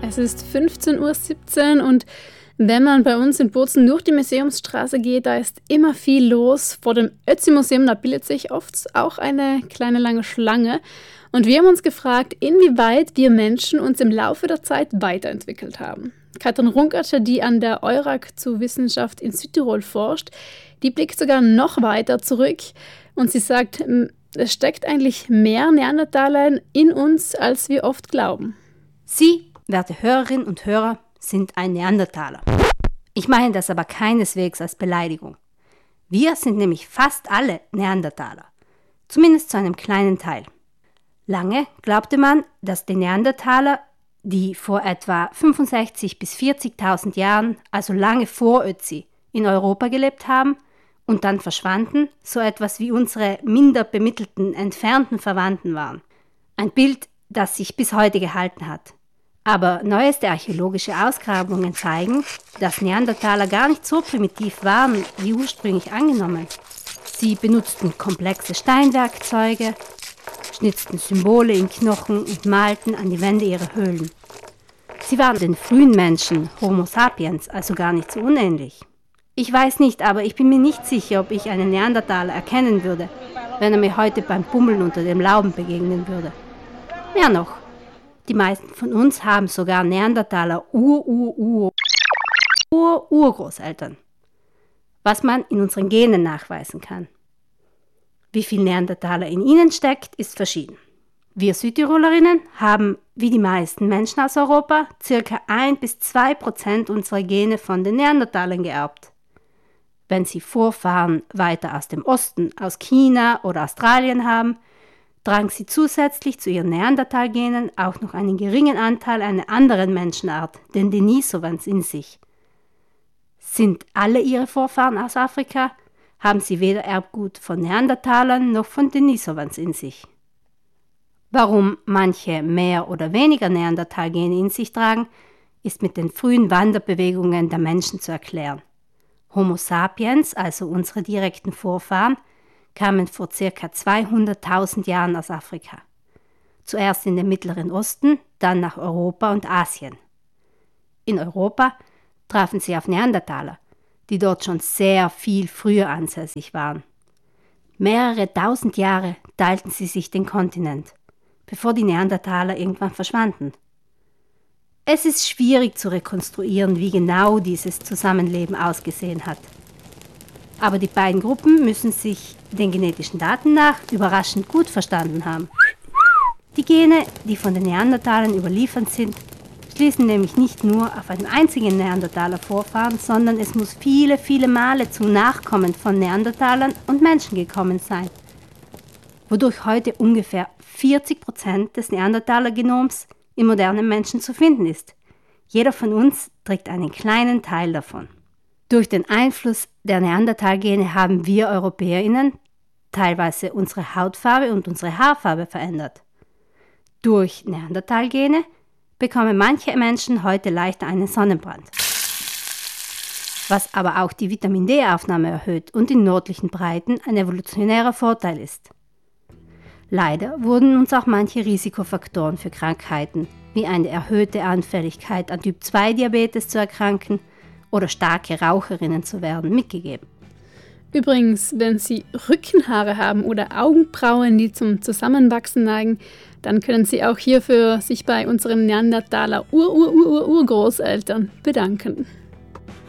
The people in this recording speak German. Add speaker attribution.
Speaker 1: Es ist 15:17 Uhr und wenn man bei uns in Bozen durch die Museumsstraße geht, da ist immer viel los. Vor dem Ötzi-Museum, da bildet sich oft auch eine kleine lange Schlange. Und wir haben uns gefragt, inwieweit wir Menschen uns im Laufe der Zeit weiterentwickelt haben. Katrin Runkertscher, die an der EURAG zu Wissenschaft in Südtirol forscht, die blickt sogar noch weiter zurück und sie sagt, es steckt eigentlich mehr Neandertaler in uns, als wir oft glauben.
Speaker 2: Sie, werte Hörerinnen und Hörer, sind ein Neandertaler. Ich meine das aber keineswegs als Beleidigung. Wir sind nämlich fast alle Neandertaler, zumindest zu einem kleinen Teil. Lange glaubte man, dass die Neandertaler, die vor etwa 65.000 bis 40.000 Jahren, also lange vor Ötzi, in Europa gelebt haben und dann verschwanden, so etwas wie unsere minder bemittelten, entfernten Verwandten waren. Ein Bild, das sich bis heute gehalten hat. Aber neueste archäologische Ausgrabungen zeigen, dass Neandertaler gar nicht so primitiv waren, wie ursprünglich angenommen. Sie benutzten komplexe Steinwerkzeuge, schnitzten Symbole in Knochen und malten an die Wände ihrer Höhlen. Sie waren den frühen Menschen, Homo sapiens, also gar nicht so unähnlich. Ich weiß nicht, aber ich bin mir nicht sicher, ob ich einen Neandertaler erkennen würde, wenn er mir heute beim Bummeln unter dem Lauben begegnen würde. Mehr noch, die meisten von uns haben sogar Neandertaler Urgroßeltern, was man in unseren Genen nachweisen kann. Wie viel Neandertaler in ihnen steckt, ist verschieden. Wir Südtirolerinnen haben, wie die meisten Menschen aus Europa, ca. 1-2% unserer Gene von den Neandertalern geerbt. Wenn Sie Vorfahren weiter aus dem Osten, aus China oder Australien haben, tragen sie zusätzlich zu ihren Neandertal-Genen auch noch einen geringen Anteil einer anderen Menschenart, den Denisovans, in sich. Sind alle ihre Vorfahren aus Afrika, haben sie weder Erbgut von Neandertalern noch von Denisovans in sich. Warum manche mehr oder weniger Neandertal-Gene in sich tragen, ist mit den frühen Wanderbewegungen der Menschen zu erklären. Homo sapiens, also unsere direkten Vorfahren, kamen vor ca. 200.000 Jahren aus Afrika. Zuerst in den Mittleren Osten, dann nach Europa und Asien. In Europa trafen sie auf Neandertaler, die dort schon sehr viel früher ansässig waren. Mehrere tausend Jahre teilten sie sich den Kontinent, bevor die Neandertaler irgendwann verschwanden. Es ist schwierig zu rekonstruieren, wie genau dieses Zusammenleben ausgesehen hat. Aber die beiden Gruppen müssen sich den genetischen Daten nach überraschend gut verstanden haben. Die Gene, die von den Neandertalern überliefert sind, schließen nämlich nicht nur auf einen einzigen Neandertaler Vorfahren, sondern es muss viele, viele Male zum Nachkommen von Neandertalern und Menschen gekommen sein, wodurch heute ungefähr 40% des Neandertaler-Genoms im modernen Menschen zu finden ist. Jeder von uns trägt einen kleinen Teil davon. Durch den Einfluss der Neandertal-Gene haben wir EuropäerInnen teilweise unsere Hautfarbe und unsere Haarfarbe verändert. Durch Neandertal-Gene bekommen manche Menschen heute leichter einen Sonnenbrand, was aber auch die Vitamin-D-Aufnahme erhöht und in nördlichen Breiten ein evolutionärer Vorteil ist. Leider wurden uns auch manche Risikofaktoren für Krankheiten, wie eine erhöhte Anfälligkeit an Typ-2-Diabetes zu erkranken oder starke Raucherinnen zu werden, mitgegeben.
Speaker 1: Übrigens, wenn Sie Rückenhaare haben oder Augenbrauen, die zum Zusammenwachsen neigen, dann können Sie auch hierfür sich bei unseren Neandertaler Urgroßeltern bedanken.